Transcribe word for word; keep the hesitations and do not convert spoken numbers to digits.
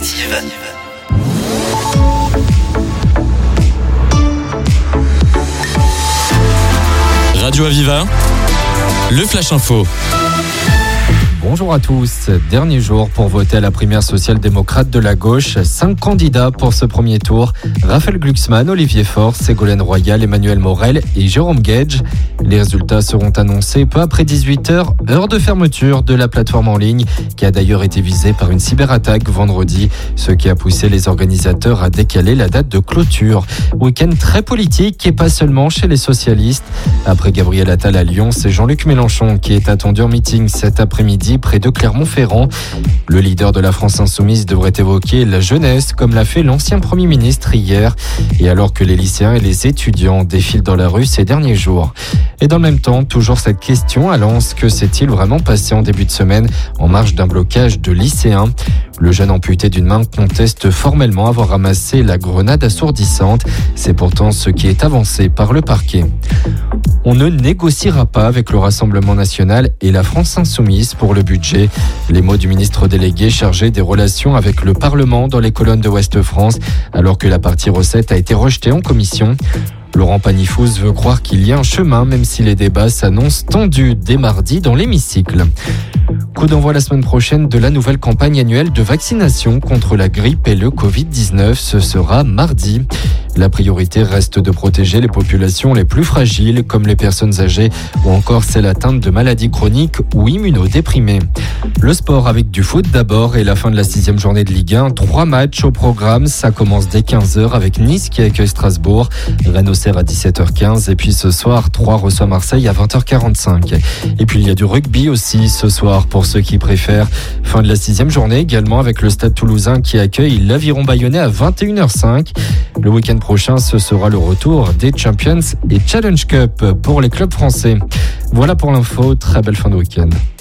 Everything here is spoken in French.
Active. Radio Aviva, le Flash Info. Bonjour à tous. Dernier jour pour voter à la primaire social-démocrate de la gauche. Cinq candidats pour ce premier tour. Raphaël Glucksmann, Olivier Faure, Ségolène Royal, Emmanuel Morel et Jérôme Guedj. Les résultats seront annoncés peu après dix-huit heures, heure de fermeture de la plateforme en ligne, qui a d'ailleurs été visée par une cyberattaque vendredi, ce qui a poussé les organisateurs à décaler la date de clôture. Week-end très politique et pas seulement chez les socialistes. Après Gabriel Attal à Lyon, c'est Jean-Luc Mélenchon qui est attendu en meeting cet après-midi près de Clermont-Ferrand. Le leader de la France Insoumise devrait évoquer la jeunesse, comme l'a fait l'ancien Premier ministre hier, et alors que les lycéens et les étudiants défilent dans la rue ces derniers jours. Et dans le même temps, toujours cette question à Lens, que s'est-il vraiment passé en début de semaine en marge d'un blocage de lycéens ? Le jeune amputé d'une main conteste formellement avoir ramassé la grenade assourdissante. C'est pourtant ce qui est avancé par le parquet. On ne négociera pas avec le Rassemblement national et la France insoumise pour le budget. Les mots du ministre délégué chargé des relations avec le Parlement dans les colonnes de Ouest France, alors que la partie recette a été rejetée en commission. Laurent Pagny-Fous veut croire qu'il y a un chemin, même si les débats s'annoncent tendus dès mardi dans l'hémicycle. Coup d'envoi la semaine prochaine de la nouvelle campagne annuelle de vaccination contre la grippe et le covid dix-neuf. Ce sera mardi. La priorité reste de protéger les populations les plus fragiles, comme les personnes âgées ou encore celles atteintes de maladies chroniques ou immunodéprimées. Le sport avec du foot d'abord et la fin de la sixième journée de Ligue un. Trois matchs au programme. Ça commence dès quinze heures avec Nice qui accueille Strasbourg. Rennes Auxerre à dix-sept heures quinze. Et puis ce soir, Troyes reçoit Marseille à vingt heures quarante-cinq. Et puis il y a du rugby aussi ce soir pour ceux qui préfèrent. Fin de la sixième journée également avec le Stade Toulousain qui accueille l'Aviron Bayonnais à vingt et une heures cinq. Le week-end prochain, ce sera le retour des Champions et Challenge Cup pour les clubs français. Voilà pour l'info. Très belle fin de week-end.